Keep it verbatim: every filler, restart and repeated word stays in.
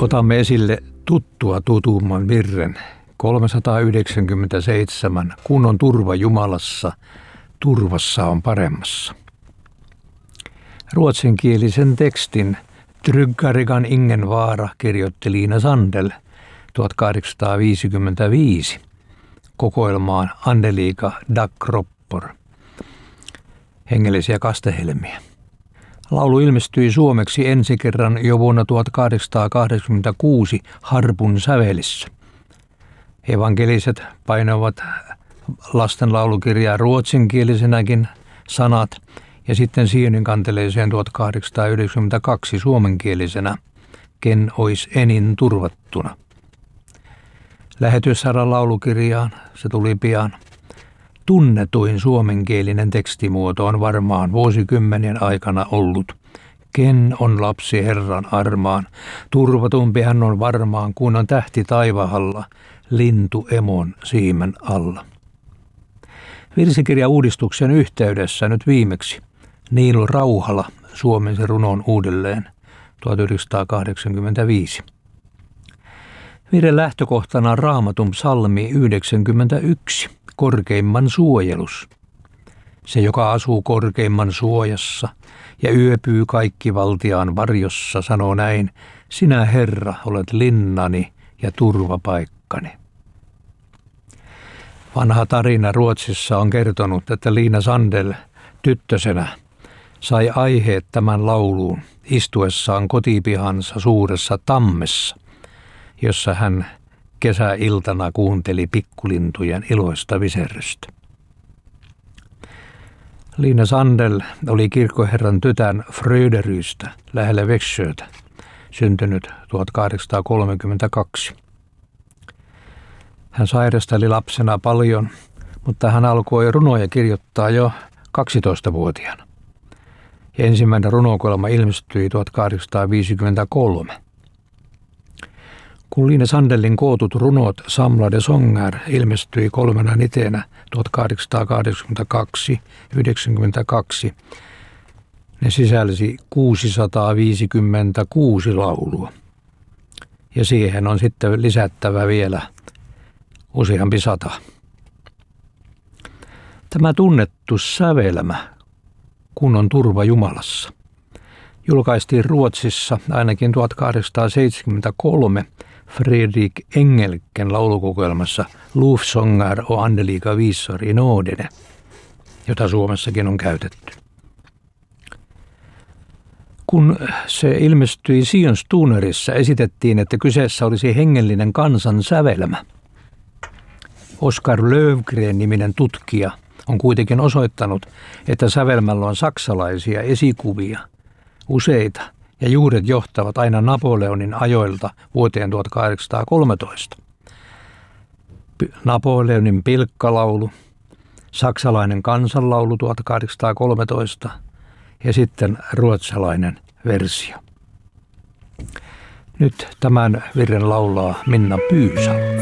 Otamme esille tuttua tutumman virren. kolmesataayhdeksänkymmentäseitsemän. Kun on turva Jumalassa, turvassa on paremmassa. Ruotsinkielisen tekstin Tryggarigan ingen vaara kirjoitti Liina Sandel tuhatkahdeksansataaviisikymmentäviisi kokoelmaan Andelika Dagkroppor, hengellisiä kastehelmiä. Laulu ilmestyi suomeksi ensi kerran jo vuonna tuhatkahdeksansataakahdeksankymmentäkuusi Harpun sävelissä. Evankeliset painoivat lastenlaulukirjaa ruotsinkielisenäkin sanat ja sitten Sionin kanteleeseen tuhatkahdeksansataayhdeksänkymmentäkaksi suomenkielisenä Ken ois enin turvattuna. Lähetyssadan laulukirjaan se tuli pian. Tunnetuin suomenkielinen tekstimuoto on varmaan vuosikymmenien aikana ollut. Ken on lapsi Herran armaan, turvatumpi hän on varmaan, kun on tähti taivahalla, lintu emon siimen alla. Virsikirjauudistuksen yhteydessä nyt viimeksi Niilo Rauhala suomensi runon uudelleen tuhatyhdeksänsataakahdeksankymmentäviisi. Virren lähtökohtana Raamatun psalmi yhdeksänkymmentäyksi, korkeimman suojelus. Se, joka asuu korkeimman suojassa ja yöpyy kaikki valtiaan varjossa, sanoo näin, sinä Herra olet linnani ja turvapaikkani. Vanha tarina Ruotsissa on kertonut, että Liina Sandel tyttösenä sai aiheet tämän lauluun istuessaan kotipihansa suuressa tammessa, jossa hän kesäiltana kuunteli pikkulintujen iloista viserrystä. Liina Sandel oli kirkkoherran tytän Fröderystä lähellä Växjötä, syntynyt tuhatkahdeksansataakolmekymmentäkaksi. Hän sairasteli lapsena paljon, mutta hän alkoi runoja kirjoittaa jo kaksitoistavuotiaana. Ja ensimmäinen runokoelma ilmestyi tuhatkahdeksansataaviisikymmentäkolme. Kun Liina Sandelin kootut runot Samlade sånger ilmestyi kolmena niteenä tuhatkahdeksansataakahdeksankymmentäkaksi yhdeksänkymmentäkaksi, ne sisälsi kuusisataaviisikymmentäkuusi laulua. Ja siihen on sitten lisättävä vielä useampi sata. Tämä tunnettu sävelmä, kun on turva Jumalassa, julkaistiin Ruotsissa ainakin tuhatkahdeksansataaseitsemänkymmentäkolme Fredrik Engelken laulukokoelmassa Lovsånger och Andelika visor i nådene, jota Suomessakin on käytetty. Kun se ilmestyi Sions Tunerissa, esitettiin, että kyseessä olisi hengellinen kansan sävelmä. Oskar Löfgren-niminen tutkija on kuitenkin osoittanut, että sävelmällä on saksalaisia esikuvia, useita, ja juuret johtavat aina Napoleonin ajoilta vuoteen tuhatkahdeksansataakolmetoista. Napoleonin pilkkalaulu, saksalainen kansanlaulu tuhatkahdeksansataakolmetoista ja sitten ruotsalainen versio. Nyt tämän virren laulaa Minna Pyysalo.